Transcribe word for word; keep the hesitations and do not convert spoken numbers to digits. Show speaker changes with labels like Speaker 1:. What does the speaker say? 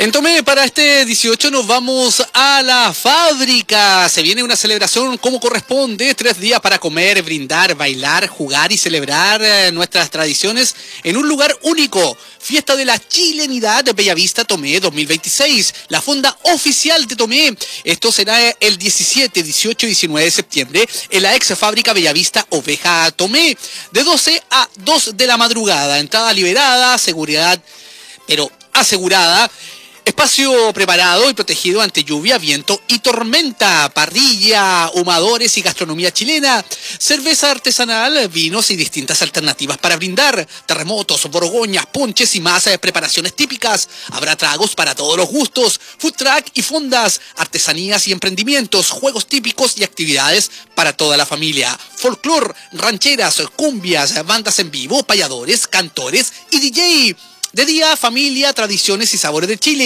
Speaker 1: En Tomé, para este dieciocho nos vamos a la fábrica. Se viene una celebración como corresponde, tres días para comer, brindar, bailar, jugar y celebrar eh, nuestras tradiciones en un lugar único. Fiesta de la Chilenidad de Bellavista Tomé dos mil veintiséis, la fonda oficial de Tomé. Esto será el diecisiete, dieciocho y diecinueve de septiembre en la ex fábrica Bellavista Oveja Tomé, de doce a dos de la madrugada. Entrada liberada, seguridad pero asegurada. Espacio preparado y protegido ante lluvia, viento y tormenta. Parrilla, humadores y gastronomía chilena. Cerveza artesanal, vinos y distintas alternativas para brindar. Terremotos, borgoñas, ponches y más eh, preparaciones típicas. Habrá tragos para todos los gustos. Food truck y fondas. Artesanías y emprendimientos. Juegos típicos y actividades para toda la familia. Folclor, rancheras, cumbias, bandas en vivo, payadores, cantores y D J. De día, familia, tradiciones y sabores de Chile.